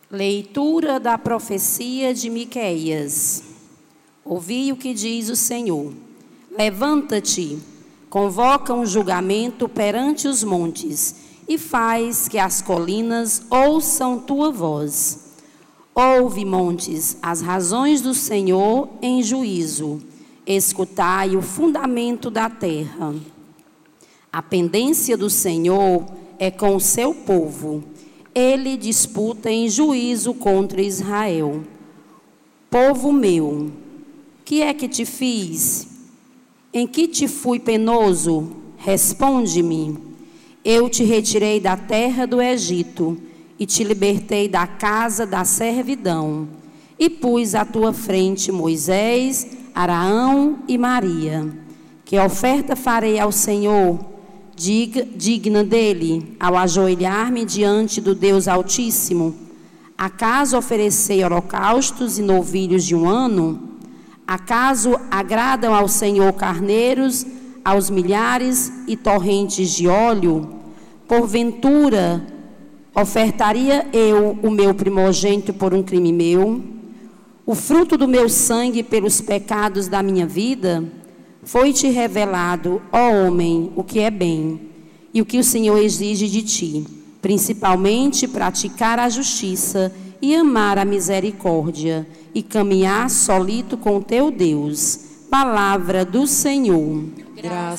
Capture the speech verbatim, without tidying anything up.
Leitura da profecia de Miqueias. Ouvi o que diz o Senhor. Levanta-te, convoca um julgamento perante os montes e faz que as colinas ouçam tua voz. Ouve, montes, as razões do Senhor em juízo. Escutai o fundamento da terra. A pendência do Senhor é com o seu povo. Ele disputa em juízo contra Israel. Povo meu, que é que te fiz? Em que te fui penoso? Responde-me. Eu te retirei da terra do Egito e te libertei da casa da servidão. E pus à tua frente Moisés, Araão e Maria. Que oferta farei ao Senhor, digna dele, ao ajoelhar-me diante do Deus Altíssimo? Acaso oferecei holocaustos e novilhos de um ano? Acaso agradam ao Senhor carneiros, aos milhares e torrentes de óleo? Porventura, ofertaria eu o meu primogênito por um crime meu? O fruto do meu sangue pelos pecados da minha vida? Foi-te revelado, ó homem, o que é bem, e o que o Senhor exige de ti, principalmente praticar a justiça e amar a misericórdia, e caminhar solito com teu Deus. Palavra do Senhor. Graças